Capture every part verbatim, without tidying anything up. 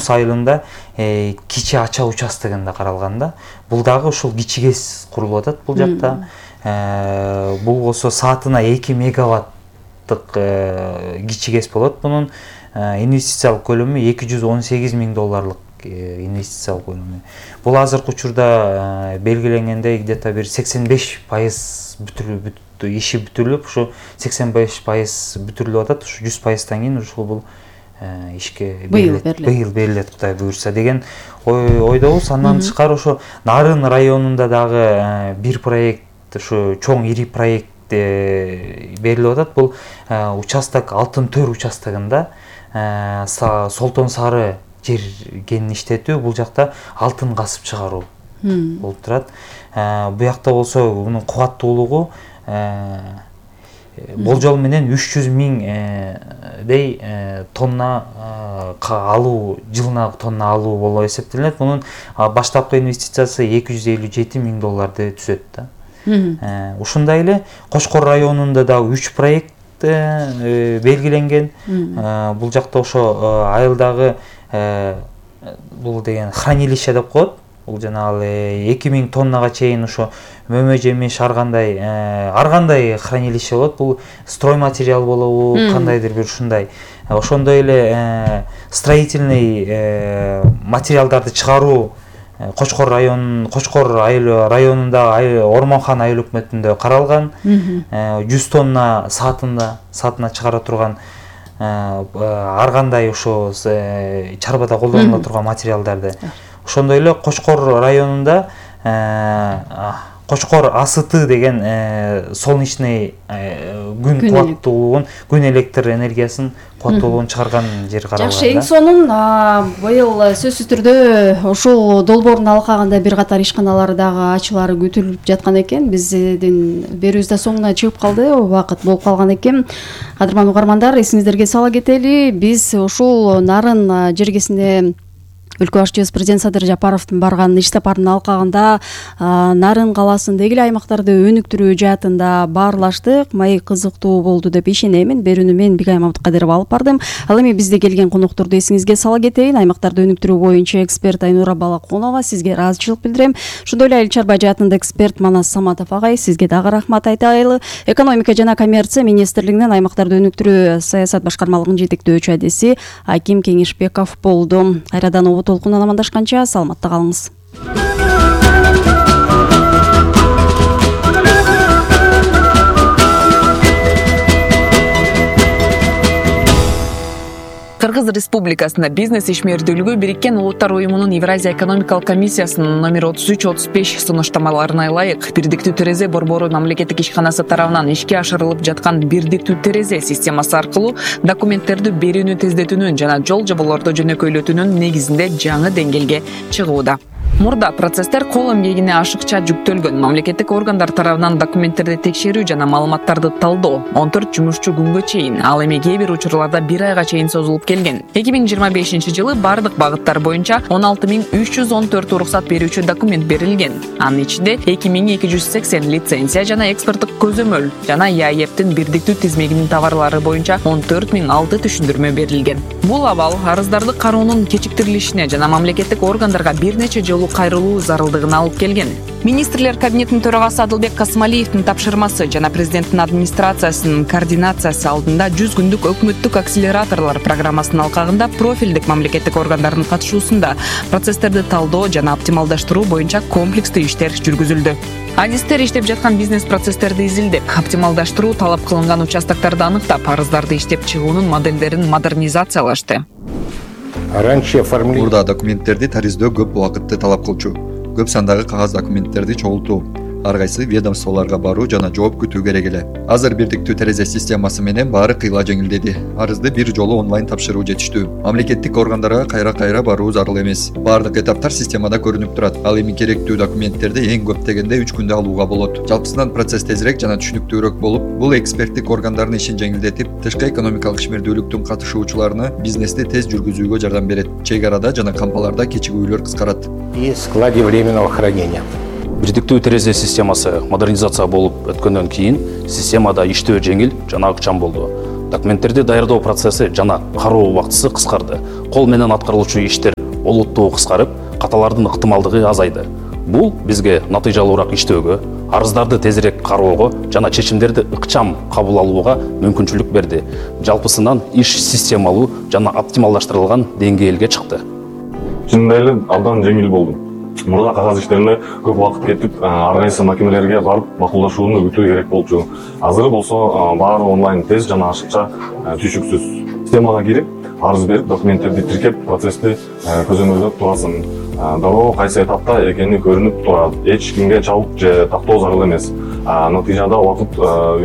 тогуз айылында кичи ача участогунда каралган да. Бул дагы ушул кичи КЭС курулуп атат бул жакта. Бул болсо саатына эки мегаваттык кичи КЭС болот. Бунун инвестициялык көлөмү эки жүз он сегиз миң долларлык инвестициялык көлөмү. Бул азыркы учурда белгиленгендей где-то бир сексен беш пайыз бүтүрүлүп иши бүтүрүлүп, ушу сексен беш пайыз бүтүрүлүп атат. Ушу жүз пайыздан кийин ушул бул ишке быйыл быйыл берилет Кудай буйрса деген ойдобуз. Андан тышкары ошо Нарын районунда дагы бир проект, ушу чоң ири проект берилип атат. Бул участок Алтын төр участогунда Солтон Сары жер кенин иштетүү, бул жакта алтын касып чыгаруу болуп турат. Бу жакта болсо мунун кубаттуулугу болжол менен үч жүз миңдей тонна алуу, жылына тонна алуу болуп эсептелет. Мунун баштапкы инвестициясы эки жүз элүү жети миң долларды түзөт да. Ушундай эле Кошкор районунда дагы үч проект белгиленген. Бул жакта ошо айылдагы бул деген хранилище деп коет. Бул жанагы эки миң тоннага чейин ошо мөмө жемиш ар кандай ар кандай хранилище болот. Бул стройматериал болобу, кандайдыр бир ушундай. Ошондой эле строительный материалдарды чыгаруу Кошкор район, Кошкор районунда Ормонхан айыл өкмөтүндө каралган. жүз тонна саатында саатына чыгара турган ар кандай ошо чарбада колдонула турган материалдарды. Ошондой эле Кошкор районунда Кошкор АСТ деген солнечный күн кубаттуулугун, күн электр энергиясын кубаттуулугун чыгарган жер каралган. Жакшы, эң сонун быйыл сөзсүз түрдө ушул долбоордун алкагында бир катар ишканалар дагы ачылары күтүлүп жаткан экен. Биздин берүүбүз да соңуна чыгып калды, убакыт болуп калган экен. Кадырман угармандар, эсиңиздерге сала кетели, биз ушул Нарын жергесинде өлкө башчысы президент Садыр Жапаровдун барган иш сапарынын алкагында Нарын каласындагы эле аймактарды өнүктүрүү жаатында баарлаштык. Маек кызыктуу болду деп ишенемин. Берүүнү мен Бигай Маматкадырова алып бардым. Ал эми бизде келген конокторду эсиңизге сала кетейин. Аймактарды өнүктүрүү боюнча эксперт Айнура Балакунова, сизге ыраазычылык билдирем. Ошондой эле айыл чарба жаатында эксперт Манас Саматов агай, сизге дагы рахмат айтайлы. Экономика жана коммерция министрлигинен аймактарды өнүктүрүү саясат башкармалыгынын жетектөөчү адиси Аким Кеңешбеков болду. Кайрадан толкундан амандашканча саламатта калыңыз. Кыргыз Республикасында бизнес ишмердүүлүгү Бириккен Улуттар уюмунун Евразия экономикалык комиссиясынын номер отуз үч отуз беш сунуштамаларына ылайык бирдиктүү терезе борбору мамлекеттик ишканасы тарабынан ишке ашырылып жаткан бирдиктүү терезе системасы аркылуу документтерди берүүнү тездетүүнүн жана жол жоболорду жөнөкөйлөтүүнүн негизинде жаңы деңгээлге чыгууда. Мурда процесстер кол эмгегине ашыкча жүктөлгөн. Мамлекеттик органдар тарабынан документтерди текшерүү жана маалыматтарды талдоо он төрт жумушчу күнгө чейин, ал эми кээ бир учурларда бир айга чейин созулуп келген. эки миң жыйырма бешинчи жылы бардык багыттар боюнча он алты миң үч жүз он төрт уруксат берүүчү документ берилген. Анын ичинде эки миң эки жүз сексен лицензия жана экспорттук көзөмөл жана ЯЭПтин бирдиктүү тизмегинин товарлары боюнча он төрт миң алты түшүндүрмө берилген. Бул абал арыздарды кароонун кечиктирилишине жана мамлекеттик органдарга бир нече жолу кайрылуу зарылдыгына алып келген. Министрлер кабинетинин төрагасы Адылбек Касымалиевдин тапшырмасы жана президенттин администрациясынын координациясы алдында жүз күндүк өкмөттүк акселераторлор программасынын алкагында профилдик мамлекеттик органдардын катышуусунда процесстерди талдоо жана оптималдаштыруу боюнча комплекстүү иштер жүргүзүлдү. Адистер иштеп жаткан бизнес процесстерди изилдеп, оптималдаштыруу талап кылынган участокторду аныктап, арыздарды иштеп чыгуунун модельдерин модернизациялашты. Мурда документтерди тариздөө көп убакытты талап кылчу. Көп сандагы кагаз документтерди чогултуу, ар кайсы ведомстволорго баруу жана жооп күтүү керек эле. Азыр бирдиктүү терезе системасы менен баары кыйла жеңилдеди. Арызды бир жолу онлайн тапшыруу жетиштүү. Мамлекеттик органдарга кайра-кайра баруу зарыл эмес. Баардык этаптар системада көрүнүп турат. Ал эми керектүү документтерди эң көп дегенде үч күндө алууга болот. Жалпысынан процесс тезирээк жана түшүнүктүүрөөк болуп, бул эксперттик органдардын ишин жеңилдетип, тышкы экономикалык ишмердүүлүктүн катышуучуларына бизнести тез жүргүзүүгө жардам берет. Чек арада жана кампаларда кечигүүлөр кыскарат. И складе временного хранения. Бирдиктүү терезе системасы модернизация болуп өткөндөн кийин системада иштөө жеңил жана ыкчам болду. Документтерди даярдоо процесси жана кароо убактысы кыскарды. кол менен аткарылуучу иштер олуттугу кыскарып, каталардын ыктымалдыгы азайды. Бул бизге натыйжалуураак иштөөгө, арыздарды тезирээк кароого жана чечимдерди ыкчам кабыл алууга мүмкүнчүлүк берди. Жалпысынан иш системалуу жана оптималдаштырылган деңгээлге чыкты. Чындап эле абдан жеңил болду. Мурда кагаз иштерине көп убакыт кетип, ар кайсы макемелерге барып макулдашууну күтүү керек болчу. Азыр болсо баары онлайн тез жана ашыкча, түйшүксүз. Системага кирип, арыз берип, документтерди тиркеп, процессти көзөмөлдөп турасың. Дароо кайсы этапта экени көрүнүп турат. Эч кимге чалык же тактоо зарыл эмес. Натыйжада убакыт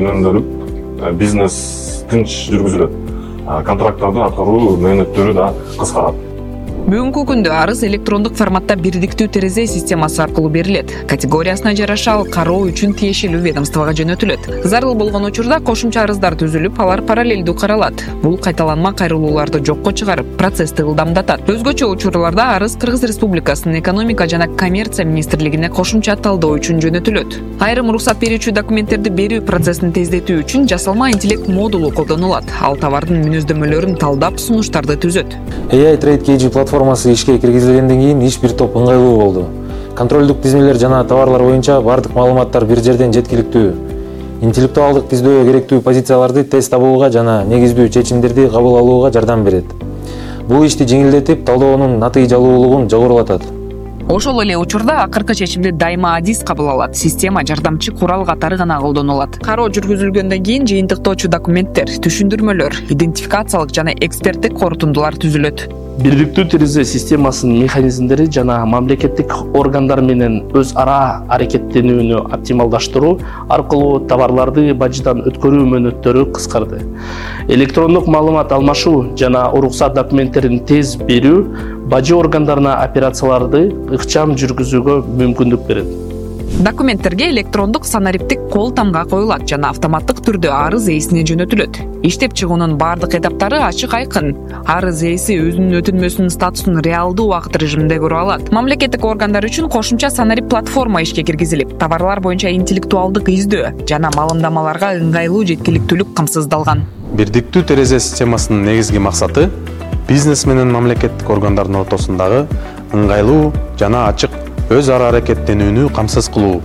үнөмдөрүп, бизнес тынч жүргүзүлөт. Контракттарды аткаруу мөөнөттөрү да кыскарат. Бүгүнкү күндө арыз электрондук форматта бирдиктүү терезе системасы аркылуу берилет. Категориясына жараша ал кароо үчүн тиешелүү ведомствого жөнөтүлөт. Зарыл болгон учурда кошумча арыздар түзүлүп, алар параллелдүү каралат. Бул кайталанма кайрылууларды жокко чыгарып, процессти ылдамдатат. Өзгөчө учурларда арыз Кыргыз Республикасынын экономика жана коммерция министрлигине кошумча талдоо үчүн жөнөтүлөт. Айрым уруксат берүүчү документтерди берүү процессин тездетүү үчүн жасалма интеллект модулу колдонулат. Ал товардын мүнөздөмөлөрүн талдап, сунуштарды түзөт. эй ай Trade кей джи платформасы ишке киргизилгенден кийин иш бир топ ыңгайлуу болду. Контролдук тизмелер жана товарлар боюнча бардык маалыматтар бир жерден жеткиликтүү. Интеллектуалдык издөө керектүү позицияларды тез табууга жана негизбүү чечимдерди кабыл алууга жардам берет. Бул ишти жеңилдетип, талдоонун натыйжалуулугун жогорулатат. Ошол эле учурда акыркы чечимди дайыма адис кабыл алат. Система жардамчы курал катары гана колдонулат. Кароо жүргүзүлгөндөн кийин жыйынтыктоочу документтер, түшүндүрмөлөр, идентификациялык жана эксперттик корутундулар түзүлөт. Бирдиктүү терезе системасынын механизмдери жана мамлекеттик органдар менен өз ара аракеттенүүнү оптималдаштыруу аркылуу товарларды бажыдан өткөрүү мөөнөттөрү кыскарды. Электрондук маалымат алмашуу жана уруксат документтерин тез берүү бажы органдарына операцияларды ыкчам жүргүзүүгө мүмкүндүк берет. Документтерге электрондук санариптик кол тамга коюлат жана автоматтык түрдө арыз ээсине жөнөтүлөт. Иштеп чыгуунун бардык этаптары ачык айкын. Арыз ээси өзүнүн өтүнмөсүнүн статусун реалдуу убакыт режиминде көрө алат. Мамлекеттик органдар үчүн кошумча санарип платформа ишке киргизилип, товарлар боюнча интеллектуалдык издөө жана маалымдамаларга ыңгайлуу жеткиликтүүлүк камсыздалган. Бирдиктүү терезе системасынын негизги максаты бизнес менен мамлекеттик органдардын ортосундагы ыңгайлуу жана ачык өз ара аракеттенүүнү камсыз кылуу.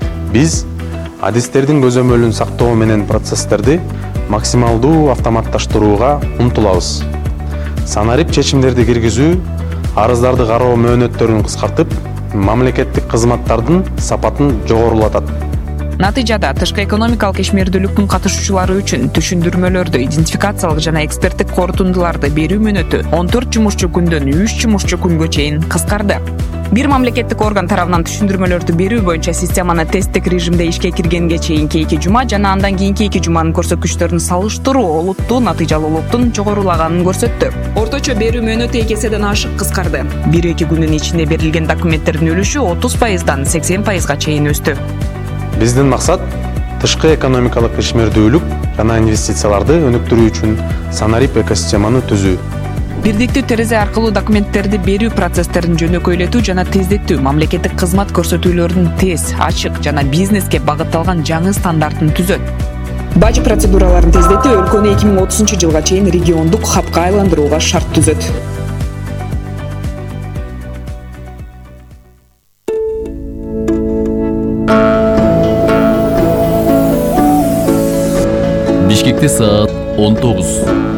Биз адистердин көзөмөлүн сактоо менен процесстерди максималдуу автоматташтырууга умтулабыз. Санарип чечимдерди киргизүү арыздарды кароо мөөнөттөрүн кыскартып, мамлекеттик кызматтардын сапатын жогорулатат. Натыйжада тышкы экономикалык ишмердүүлүктүн катышуучулары үчүн түшүндүрмөлөрдү, идентификациялык жана эксперттик корутундуларды берүү мөөнөтү он төрт жумушчу күндөн үч жумушчу күнгө чейин кыскарды. Бир мамлекеттик орган тарабынан түшүндүрмөлөрдү берүү боюнча системаны тесттик режимде ишке киргенге чейинки эки жума жана андан кийинки эки жуманын көрсөткүчтөрүн салыштыруу олуттуу натыйжалуулуктун жогорулаганын көрсөттү. Орточо берүү мөөнөтү эки эседен ашык кыскарды. бир эки күндүн ичинде берилген документтердин үлүшү отуз пайыздан сексен пайызга чейин өстү. Биздин максат тышкы экономикалык ишмердүүлүк жана инвестицияларды өнүктүрүү үчүн санарип экосистеманы түзүү. Бирдиктүү терезе аркылуу документтерди берүү процесстерин жөнөкөйлөтүү жана тездетүү, мамлекеттик кызмат көрсөтүүлөрүнүн тез, ачык жана бизнеске багытталган жаңы стандартын түзөт. Бажы процедураларын тездетүү өлкөнү эки миң отузунчу жылга чейин региондук хабка айландырууга шарт түзөт. Бишкекте саат он тогуз.